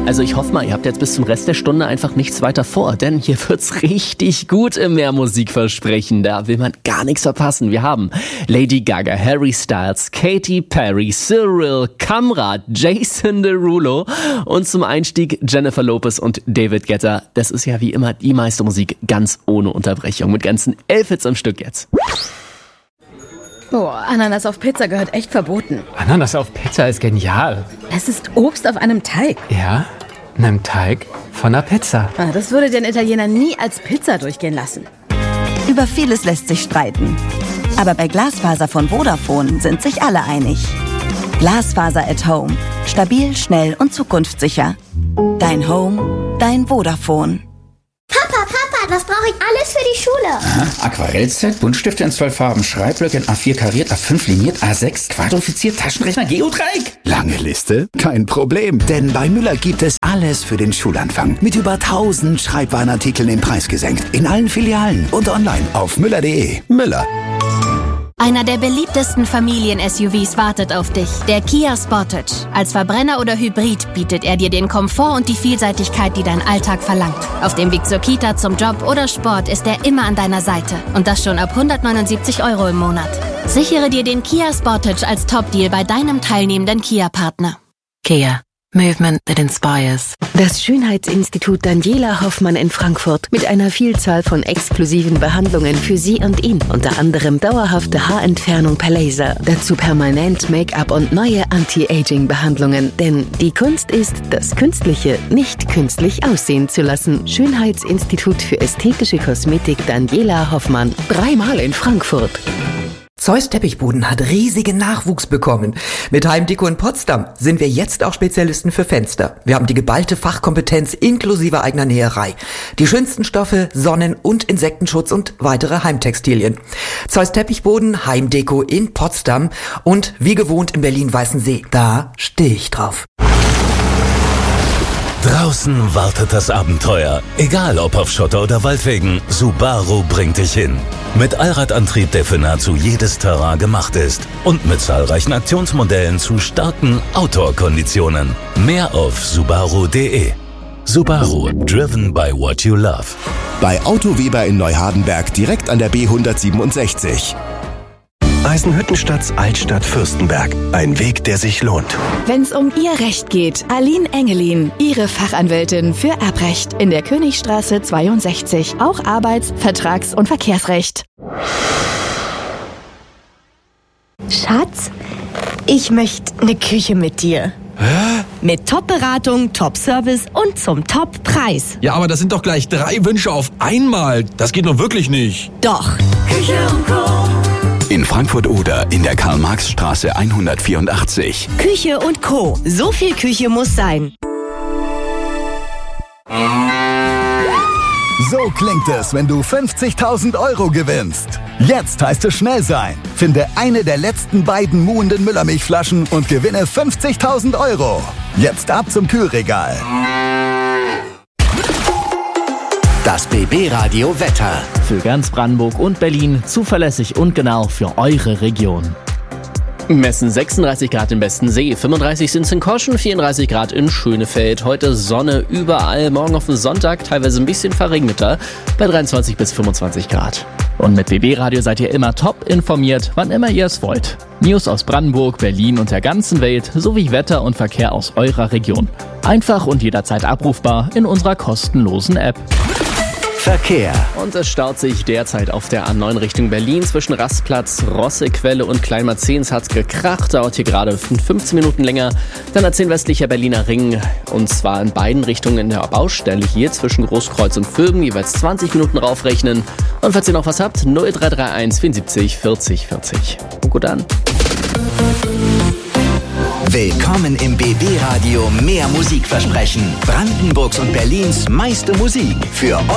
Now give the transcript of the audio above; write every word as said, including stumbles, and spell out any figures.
Also ich hoffe mal, ihr habt jetzt bis zum Rest der Stunde einfach nichts weiter vor, denn hier wird's richtig gut im Mehrmusikversprechen. Da will man gar nichts verpassen. Wir haben Lady Gaga, Harry Styles, Katy Perry, Cyril, Kamrat, Jason Derulo und zum Einstieg Jennifer Lopez und David Guetta. Das ist ja wie immer die meiste Musik ganz ohne Unterbrechung mit ganzen elf Hits am Stück jetzt. Boah, Ananas auf Pizza gehört echt verboten. Ananas auf Pizza ist genial. Es ist Obst auf einem Teig. Ja, einem Teig von einer Pizza. Ah, das würde den Italiener nie als Pizza durchgehen lassen. Über vieles lässt sich streiten. Aber bei Glasfaser von Vodafone sind sich alle einig. Glasfaser at Home. Stabil, schnell und zukunftssicher. Dein Home, dein Vodafone. Papa, Papa, was brauche ich alles für die Schule? Aha, Aquarellset, Buntstifte in zwölf Farben, Schreibblöcke in A vier kariert, A fünf liniert, A sechs quadrifiziert, Taschenrechner, Geodreieck. Lange Liste? Kein Problem, denn bei Müller gibt es alles für den Schulanfang. Mit über tausend Schreibwarenartikeln im Preis gesenkt. In allen Filialen und online auf müller punkt de. Müller. Einer der beliebtesten Familien-S U Vs wartet auf dich, der Kia Sportage. Als Verbrenner oder Hybrid bietet er dir den Komfort und die Vielseitigkeit, die dein Alltag verlangt. Auf dem Weg zur Kita, zum Job oder Sport ist er immer an deiner Seite. Und das schon ab hundertneunundsiebzig Euro im Monat. Sichere dir den Kia Sportage als Top-Deal bei deinem teilnehmenden Kia-Partner. Kia. Movement that inspires. Das Schönheitsinstitut Daniela Hoffmann in Frankfurt mit einer Vielzahl von exklusiven Behandlungen für Sie und ihn. Unter anderem dauerhafte Haarentfernung per Laser. Dazu permanent Make-up und neue Anti-Aging-Behandlungen. Denn die Kunst ist, das Künstliche nicht künstlich aussehen zu lassen. Schönheitsinstitut für ästhetische Kosmetik Daniela Hoffmann. Dreimal in Frankfurt. Zeus Teppichboden hat riesigen Nachwuchs bekommen. Mit Heimdeko in Potsdam sind wir jetzt auch Spezialisten für Fenster. Wir haben die geballte Fachkompetenz inklusive eigener Näherei. Die schönsten Stoffe, Sonnen- und Insektenschutz und weitere Heimtextilien. Zeus Teppichboden, Heimdeko in Potsdam und wie gewohnt in Berlin-Weißensee. Da stehe ich drauf. Draußen wartet das Abenteuer. Egal ob auf Schotter oder Waldwegen, Subaru bringt dich hin. Mit Allradantrieb, der für nahezu jedes Terrain gemacht ist. Und mit zahlreichen Aktionsmodellen zu starken Outdoor-Konditionen. Mehr auf subaru punkt de. Subaru, driven by what you love. Bei Auto Weber in Neuhardenberg direkt an der B hundertsiebenundsechzig. Eisenhüttenstadts Altstadt Fürstenberg. Ein Weg, der sich lohnt. Wenn's um Ihr Recht geht, Aline Engelin, Ihre Fachanwältin für Erbrecht in der Königstraße zweiundsechzig. Auch Arbeits-, Vertrags- und Verkehrsrecht. Schatz, ich möchte eine Küche mit dir. Hä? Mit Top-Beratung, Top-Service und zum Top-Preis. Ja, aber das sind doch gleich drei Wünsche auf einmal. Das geht doch wirklich nicht. Doch. Küche und Co. In Frankfurt-Oder in der Karl-Marx-Straße hundertvierundachtzig. Küche und Co. So viel Küche muss sein. So klingt es, wenn du fünfzigtausend Euro gewinnst. Jetzt heißt es schnell sein. Finde eine der letzten beiden muhenden Müllermilchflaschen und gewinne fünfzigtausend Euro. Jetzt ab zum Kühlregal. Das B B-Radio Wetter. Für ganz Brandenburg und Berlin zuverlässig und genau für eure Region. Messen sechsunddreißig Grad im Bestensee, fünfunddreißig sind es in Koschen, vierunddreißig Grad in Schönefeld. Heute Sonne überall, morgen auf den Sonntag teilweise ein bisschen verregneter bei dreiundzwanzig bis fünfundzwanzig Grad. Und mit B B-Radio seid ihr immer top informiert, wann immer ihr es wollt. News aus Brandenburg, Berlin und der ganzen Welt sowie Wetter und Verkehr aus eurer Region. Einfach und jederzeit abrufbar in unserer kostenlosen App. Verkehr. Und es staut sich derzeit auf der A neun Richtung Berlin zwischen Rastplatz, Rossequelle und Kleinmarzehns hat's gekracht. Dauert hier gerade fünfzehn Minuten länger. Dann A zehn westlicher Berliner Ring und zwar in beiden Richtungen in der Baustelle hier zwischen Großkreuz und Vöben jeweils zwanzig Minuten raufrechnen. Und falls ihr noch was habt, null drei drei eins vierundsiebzig vierzig vierzig. Und gut an. Willkommen im B B-Radio Mehr Musikversprechen. Brandenburgs und Berlins meiste Musik für